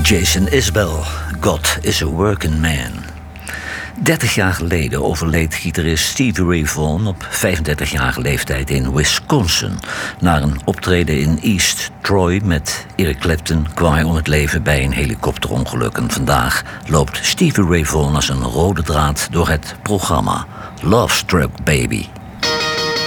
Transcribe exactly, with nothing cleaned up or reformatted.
Jason Isbell, God is a Working Man. dertig jaar geleden overleed gitarist Stevie Ray Vaughan op vijfendertigjarige leeftijd in Wisconsin. Na een optreden in East Troy met Eric Clapton kwam hij om het leven bij een helikopterongeluk. En vandaag loopt Stevie Ray Vaughan als een rode draad door het programma Love Struck Baby.